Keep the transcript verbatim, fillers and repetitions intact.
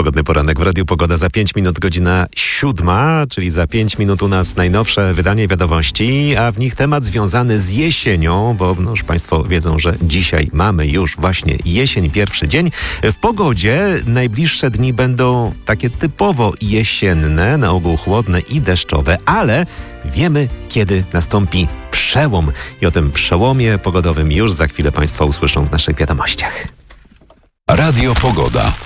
Pogodny poranek w Radiu Pogoda. Za pięć minut godzina siódma, czyli za pięć minut u nas najnowsze wydanie wiadomości, a w nich temat związany z jesienią, bo no już Państwo wiedzą, że dzisiaj mamy już właśnie jesień, pierwszy dzień. W pogodzie najbliższe dni będą takie typowo jesienne, na ogół chłodne i deszczowe, ale wiemy, kiedy nastąpi przełom. I o tym przełomie pogodowym już za chwilę Państwo usłyszą w naszych wiadomościach. Radio Pogoda.